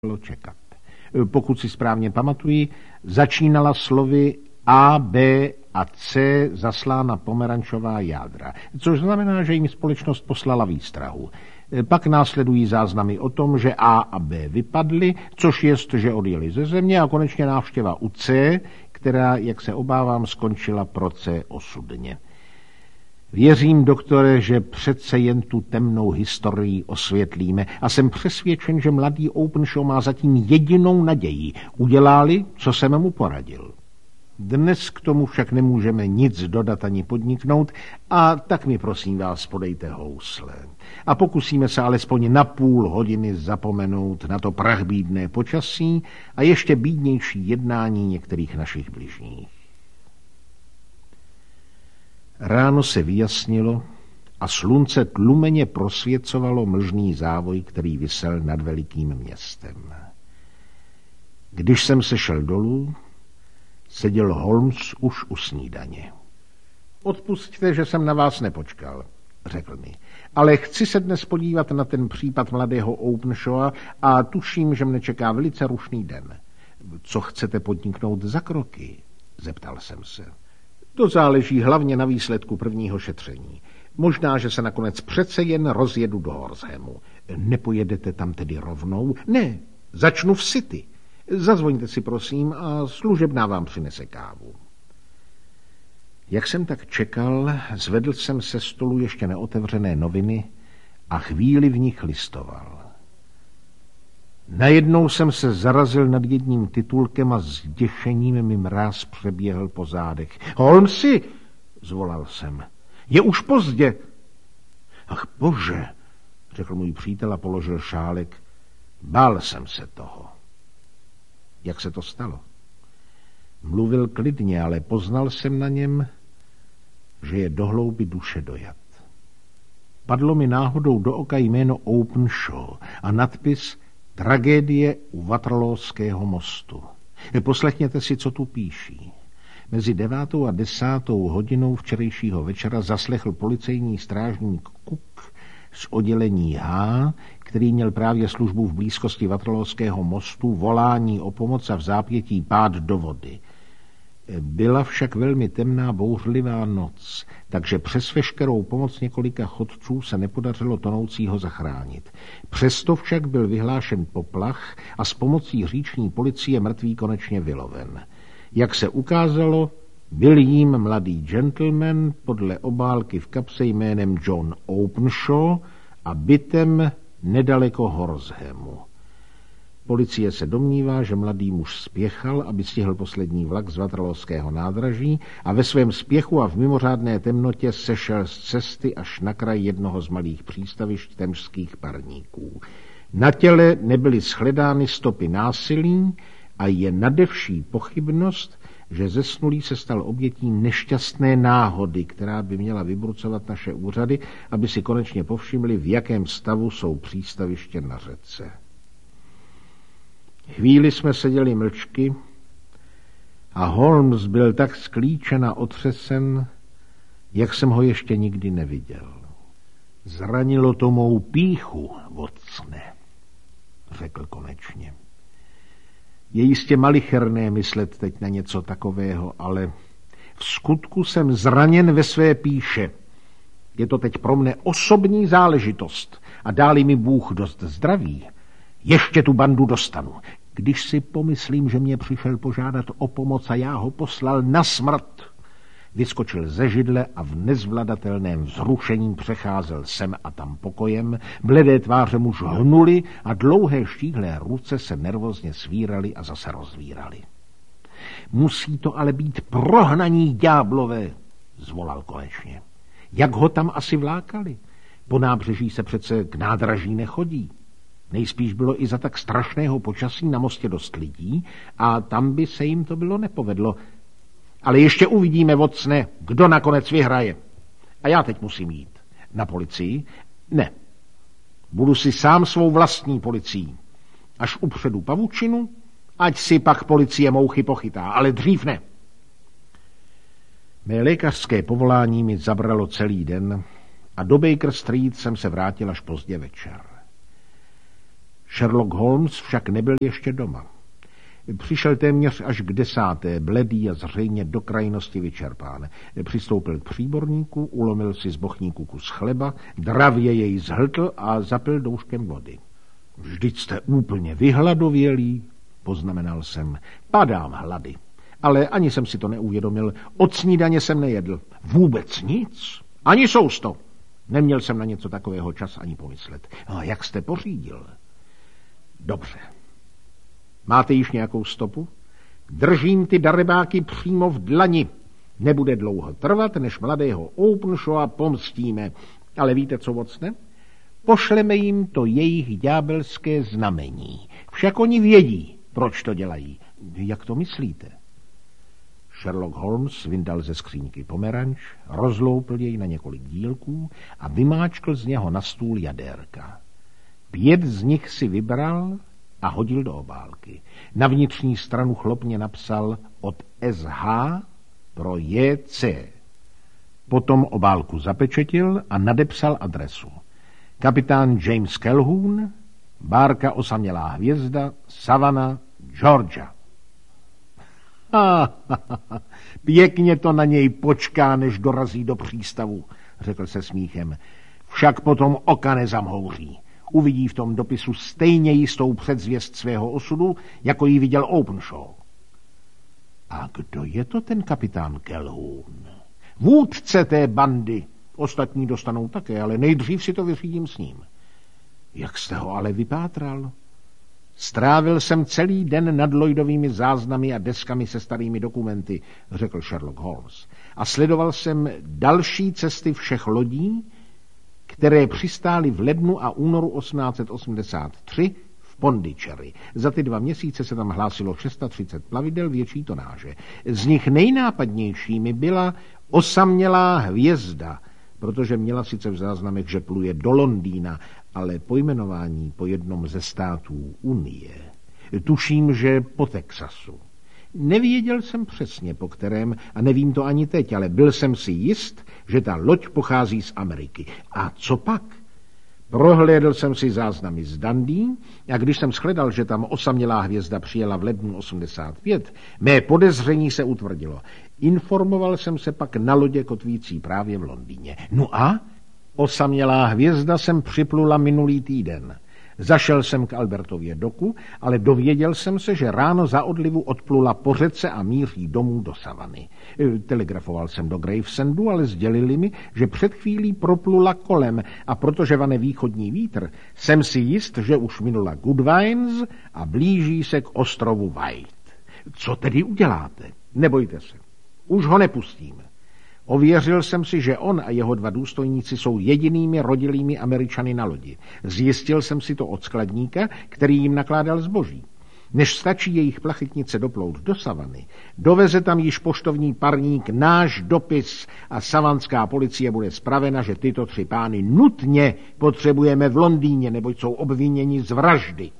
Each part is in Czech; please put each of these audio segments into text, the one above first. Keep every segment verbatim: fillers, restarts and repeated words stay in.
bylo čekat. Pokud si správně pamatuji, začínala slovy A, B a C zaslána pomerančová jádra, což znamená, že jim společnost poslala výstrahu. Pak následují záznamy o tom, že A a B vypadly, což jest, že odjeli ze země, a konečně návštěva u C, která, jak se obávám, skončila pro C osudně. Věřím, doktore, že přece jen tu temnou historii osvětlíme a jsem přesvědčen, že mladý Openshaw má zatím jedinou naději. Udělá-li, co jsem mu poradil. Dnes k tomu však nemůžeme nic dodat ani podniknout, a tak mi prosím vás podejte housle. A pokusíme se alespoň na půl hodiny zapomenout na to prachbídné počasí a ještě bídnější jednání některých našich bližních. Ráno se vyjasnilo a slunce tlumeně prosvěcovalo mlžný závoj, který visel nad velikým městem. Když jsem se šel dolů, seděl Holmes už u snídaně. Odpusťte, že jsem na vás nepočkal, řekl mi, ale chci se dnes podívat na ten případ mladého Openshawa a tuším, že mne čeká velice rušný den. Co chcete podniknout za kroky? Zeptal jsem se. To záleží hlavně na výsledku prvního šetření. Možná, že se nakonec přece jen rozjedu do Horshamu. Nepojedete tam tedy rovnou? Ne, začnu v City. Zazvoňte si, prosím, a služebná vám přinese kávu. Jak jsem tak čekal, zvedl jsem se stolu ještě neotevřené noviny a chvíli v nich listoval. Najednou jsem se zarazil nad jedním titulkem a s děšením mi mráz přeběhl po zádech. Holmesi, zvolal jsem, je už pozdě. Ach bože, řekl můj přítel a položil šálek. Bál jsem se toho. Jak se to stalo? Mluvil klidně, ale poznal jsem na něm, že je do hlouby duše dojat. Padlo mi náhodou do oka jméno Openshaw a nadpis Tragédie u Waterlooského mostu. Poslechněte si, co tu píší. Mezi devátou a desátou hodinou včerejšího večera zaslechl policejní strážník Cook z oddělení H, který měl právě službu v blízkosti Waterlooského mostu, volání o pomoc a v zápětí pád do vody. Byla však velmi temná, bouřlivá noc, takže přes veškerou pomoc několika chodců se nepodařilo tonoucího zachránit. Přesto však byl vyhlášen poplach a s pomocí říční policie mrtvý konečně vyloven. Jak se ukázalo, byl jím mladý gentleman podle obálky v kapse jménem John Openshaw a bytem nedaleko Horshamu. Policie se domnívá, že mladý muž spěchal, aby stihl poslední vlak z Waterlooského nádraží a ve svém spěchu a v mimořádné temnotě sešel z cesty až na kraj jednoho z malých přístavišť temžských parníků. Na těle nebyly shledány stopy násilí a je nadevší pochybnost, že zesnulý se stal obětí nešťastné náhody, která by měla vybrucovat naše úřady, aby si konečně povšimli, v jakém stavu jsou přístaviště na řece. Chvíli jsme seděli mlčky a Holmes byl tak sklíčen a otřesen, jak jsem ho ještě nikdy neviděl. Zranilo to mou pýchu, Watsone, řekl konečně. Je jistě malicherné myslet teď na něco takového, ale v skutku jsem zraněn ve své pýše. Je to teď pro mne osobní záležitost a dá-li mi Bůh dost zdraví, ještě tu bandu dostanu. Když si pomyslím, že mě přišel požádat o pomoc a já ho poslal na smrt, vyskočil ze židle a v nezvladatelném vzrušení přecházel sem a tam pokojem, bledé tváře mu žhnuly a dlouhé štíhlé ruce se nervózně svíraly a zase rozvíraly. Musí to ale být prohnaní ďáblové, zvolal konečně. Jak ho tam asi vlákali? Po nábřeží se přece k nádraží nechodí. Nejspíš bylo i za tak strašného počasí na mostě dost lidí a tam by se jim to bylo nepovedlo. Ale ještě uvidíme, Watsone, kdo nakonec vyhraje. A já teď musím jít. Na policii? Ne. Budu si sám svou vlastní policií. Až upředu pavučinu, ať si pak policie mouchy pochytá, ale dřív ne. Mé lékařské povolání mi zabralo celý den a do Baker Street jsem se vrátil až pozdě večer. Sherlock Holmes však nebyl ještě doma. Přišel téměř až k desáté, bledý a zřejmě do krajnosti vyčerpán. Přistoupil k příborníku, ulomil si z bochníku kus chleba, dravě jej zhltl a zapil douškem vody. Vždyť jste úplně vyhladovělý, poznamenal jsem. Padám hlady. Ale ani jsem si to neuvědomil. Od snídaně jsem nejedl. Vůbec nic. Ani sousto. Neměl jsem na něco takového čas ani pomyslet. A jak jste pořídil? Dobře. Máte již nějakou stopu? Držím ty darebáky přímo v dlani. Nebude dlouho trvat, než mladého Openshawa pomstíme. Ale víte, co vocne? Pošleme jim to jejich ďábelské znamení. Však oni vědí, proč to dělají. Jak to myslíte? Sherlock Holmes vyndal ze skříňky pomeranč, rozloupil jej na několik dílků a vymáčkl z něho na stůl jadérka. Pět z nich si vybral a hodil do obálky. Na vnitřní stranu chlopně napsal od S H pro J C. Potom obálku zapečetil a nadepsal adresu. Kapitán James Calhoun, bárka Osamělá hvězda, Savannah, Georgia. Ha, ha, ha, pěkně to na něj počká, než dorazí do přístavu, řekl se smíchem. Však potom oka nezamhouří. Uvidí v tom dopisu stejně jistou předzvěst svého osudu, jako ji viděl Openshaw. A kdo je to ten kapitán Calhoun? Vůdce té bandy. Ostatní dostanou také, ale nejdřív si to vyřídím s ním. Jak jste ho ale vypátral? Strávil jsem celý den nad Lloydovými záznamy a deskami se starými dokumenty, řekl Sherlock Holmes. A sledoval jsem další cesty všech lodí, které přistály v lednu a únoru osmnáct set osmdesát tři v Pondicherry. Za ty dva měsíce se tam hlásilo třicet šest plavidel větší tonáže. Z nich nejnápadnějšími byla Osamělá hvězda, protože měla sice v záznamech, že pluje do Londýna, ale pojmenování po jednom ze států Unie. Tuším, že po Texasu. Nevěděl jsem přesně po kterém a nevím to ani teď, ale byl jsem si jist, že ta loď pochází z Ameriky. A co pak? Prohlédl jsem si záznamy z Dundee a když jsem shledal, že tam Osamělá hvězda přijela v lednu osmdesát pět, mé podezření se utvrdilo. Informoval jsem se pak na lodě kotvící právě v Londýně. No a? Osamělá hvězda jsem připlula minulý týden. Zašel jsem k Albertově doku, ale dověděl jsem se, že ráno za odlivu odplula po řece a míří domů do Savany. Telegrafoval jsem do Gravesandu, ale sdělili mi, že před chvílí proplula kolem a protože vane východní vítr, jsem si jist, že už minula Goodwines a blíží se k ostrovu White. Co tedy uděláte? Nebojte se, už ho nepustíme. Ověřil jsem si, že on a jeho dva důstojníci jsou jedinými rodilými Američany na lodi. Zjistil jsem si to od skladníka, který jim nakládal zboží. Než stačí jejich plachetnice doplout do Savany, doveze tam již poštovní parník náš dopis a savanská policie bude spravena, že tyto tři pány nutně potřebujeme v Londýně, neboť jsou obviněni z vraždy.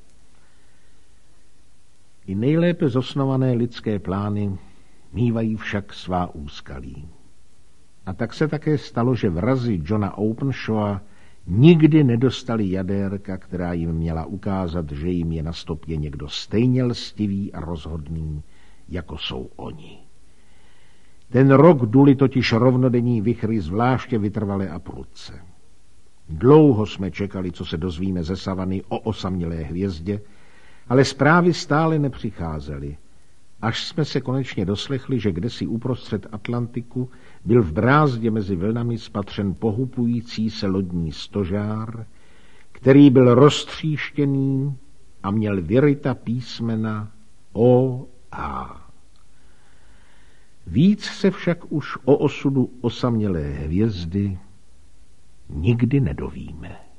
I nejlépe zosnované lidské plány mívají však svá úskalí. A tak se také stalo, že vrazi Johna Openshawa nikdy nedostali jadérka, která jim měla ukázat, že jim je na stopě někdo stejně lstivý a rozhodný, jako jsou oni. Ten rok duli totiž rovnodenní vichry zvláště vytrvale a prudce. Dlouho jsme čekali, co se dozvíme ze Savany o Osamělé hvězdě, ale zprávy stále nepřicházely. Až jsme se konečně doslechli, že kdesi uprostřed Atlantiku byl v brázdě mezi vlnami spatřen pohupující se lodní stožár, který byl roztříštěný a měl vyryta písmena O A. Víc se však už o osudu Osamělé hvězdy nikdy nedovíme.